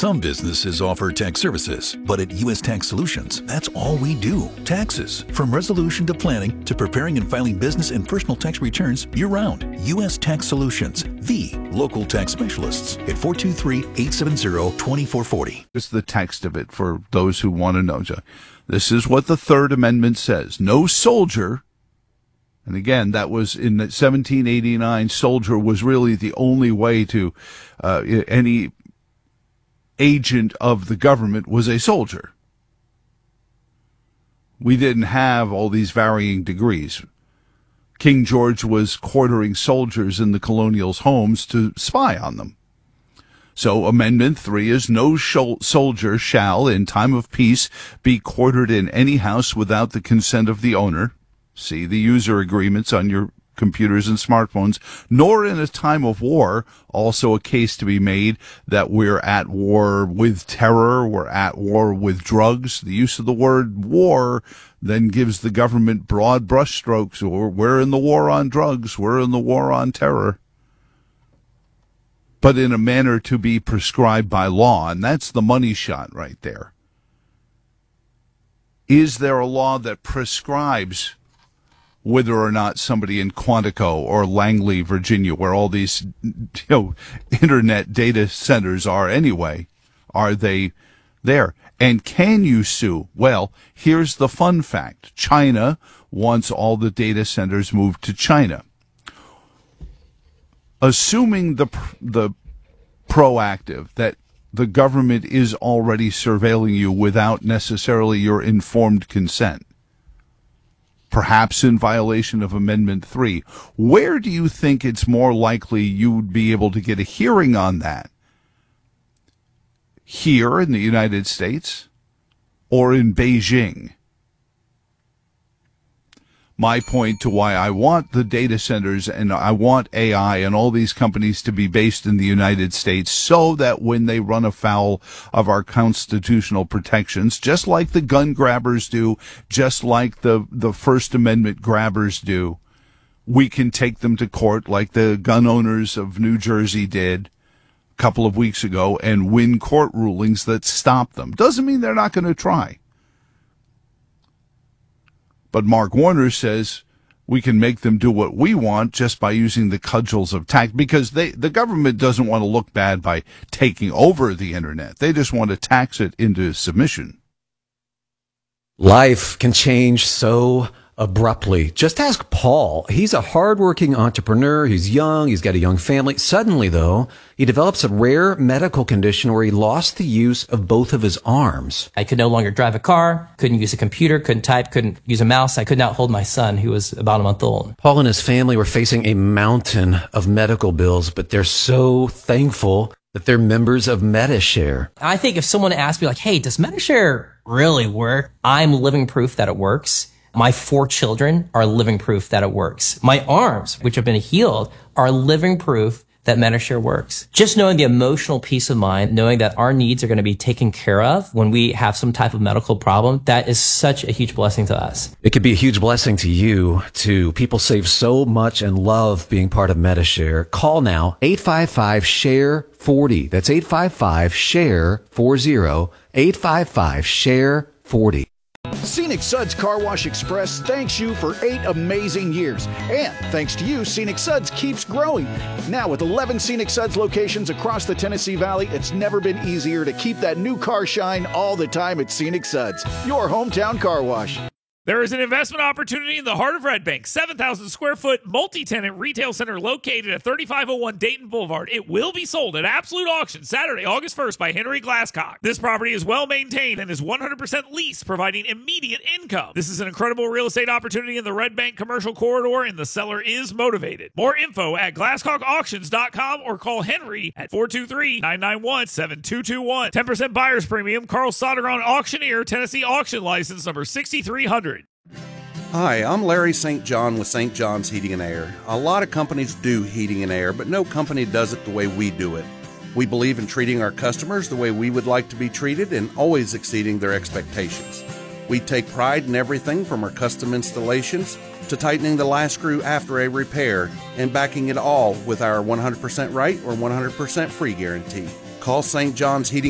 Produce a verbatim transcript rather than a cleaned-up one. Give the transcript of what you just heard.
Some businesses offer tax services, but at U S Tax Solutions, that's all we do. Taxes. From resolution to planning to preparing and filing business and personal tax returns year-round. U S Tax Solutions, the local tax specialists at four two three, eight seven zero, two four four zero. This is the text of it for those who want to know. This is what the Third Amendment says. No soldier, and again, that was in seventeen eighty-nine, soldier was really the only way to, uh, any agent of the government was a soldier. We didn't have all these varying degrees. King George was quartering soldiers in the colonials' homes to spy on them. So Amendment three is no soldier shall, in time of peace, be quartered in any house without the consent of the owner. See the user agreements on your computers and smartphones, nor in a time of war. Also a case to be made that we're at war with terror, we're at war with drugs. The use of the word war then gives the government broad brushstrokes, or we're in the war on drugs, we're in the war on terror, but in a manner to be prescribed by law, and that's the money shot right there. Is there a law that prescribes whether or not somebody in Quantico or Langley, Virginia, where all these, you know, internet data centers are anyway, are they there? And can you sue? Well, here's the fun fact. China wants all the data centers moved to China. Assuming the the proactive, that the government is already surveilling you without necessarily your informed consent, perhaps in violation of Amendment three, where do you think it's more likely you would be able to get a hearing on that? Here in the United States or in Beijing? My point to why I want the data centers and I want A I and all these companies to be based in the United States, so that when they run afoul of our constitutional protections, just like the gun grabbers do, just like the, the First Amendment grabbers do, we can take them to court like the gun owners of New Jersey did a couple of weeks ago and win court rulings that stop them. Doesn't mean they're not going to try. But Mark Warner says we can make them do what we want just by using the cudgels of tax, because they, the government doesn't want to look bad by taking over the internet. They just want to tax it into submission. Life can change so abruptly. Just ask Paul. He's a hardworking entrepreneur. He's young. He's got a young family. Suddenly, though, he develops a rare medical condition where he lost the use of both of his arms. I could no longer drive a car, couldn't use a computer, couldn't type, couldn't use a mouse. I could not hold my son, who was about a month old. Paul and his family were facing a mountain of medical bills, but they're so thankful that they're members of Medi-Share. I think if someone asked me, like, hey, does Medi-Share really work? I'm living proof that it works. My four children are living proof that it works. My arms, which have been healed, are living proof that Medi-Share works. Just knowing the emotional peace of mind, knowing that our needs are going to be taken care of when we have some type of medical problem, that is such a huge blessing to us. It could be a huge blessing to you, too. People save so much and love being part of Medi-Share. Call now, eight five five, S H A R E forty. That's eight five five, S H A R E forty, eight five five, S H A R E forty. Scenic Suds Car Wash Express thanks you for eight amazing years. And thanks to you, Scenic Suds keeps growing. Now with eleven Scenic Suds locations across the Tennessee Valley, it's never been easier to keep that new car shine all the time at Scenic Suds, your hometown car wash. There is an investment opportunity in the heart of Red Bank. seven thousand square foot multi-tenant retail center located at thirty-five oh one Dayton Boulevard. It will be sold at absolute auction Saturday, August first by Henry Glasscock. This property is well maintained and is one hundred percent leased, providing immediate income. This is an incredible real estate opportunity in the Red Bank commercial corridor, and the seller is motivated. More info at glasscock auctions dot com or call Henry at four two three, nine nine one, seven two two one. ten percent buyer's premium. Carl Sodergron Auctioneer, Tennessee Auction License number sixty-three hundred. Hi, I'm Larry Saint John with Saint John's Heating and Air. A lot of companies do heating and air, but no company does it the way we do it. We believe in treating our customers the way we would like to be treated and always exceeding their expectations. We take pride in everything from our custom installations to tightening the last screw after a repair and backing it all with our one hundred percent right or one hundred percent free guarantee. Call Saint John's Heating